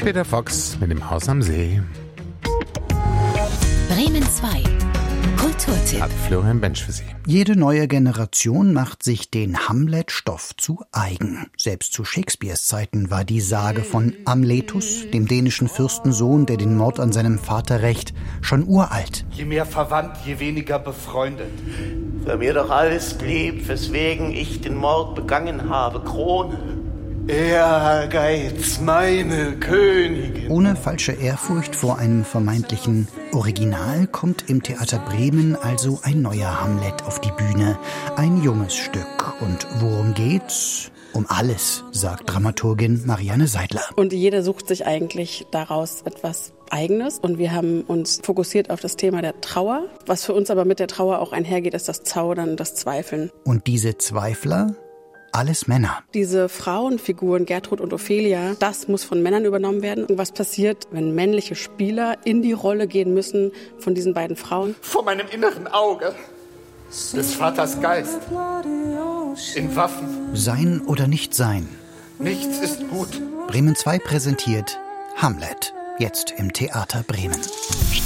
Peter Fox mit dem Haus am See. Bremen 2. Kulturtipp. Hat Florian Bensch für Sie. Jede neue Generation macht sich den Hamlet-Stoff zu eigen. Selbst zu Shakespeares Zeiten war die Sage von Amletus, dem dänischen Fürstensohn, der den Mord an seinem Vater rächt, schon uralt. Je mehr verwandt, je weniger befreundet. Für mir doch alles blieb, weswegen ich den Mord begangen habe, Krone. Ehrgeiz, meine Königin. Ohne falsche Ehrfurcht vor einem vermeintlichen Original kommt im Theater Bremen also ein neuer Hamlet auf die Bühne. Ein junges Stück. Und worum geht's? Um alles, sagt Dramaturgin Marianne Seidler. Und jeder sucht sich eigentlich daraus etwas Eigenes. Und wir haben uns fokussiert auf das Thema der Trauer. Was für uns aber mit der Trauer auch einhergeht, ist das Zaudern, das Zweifeln. Und diese Zweifler? Alles Männer. Diese Frauenfiguren, Gertrud und Ophelia, das muss von Männern übernommen werden. Und was passiert, wenn männliche Spieler in die Rolle gehen müssen von diesen beiden Frauen? Vor meinem inneren Auge des Vaters Geist. In Waffen. Sein oder nicht sein? Nichts ist gut. Bremen 2 präsentiert Hamlet. Jetzt im Theater Bremen.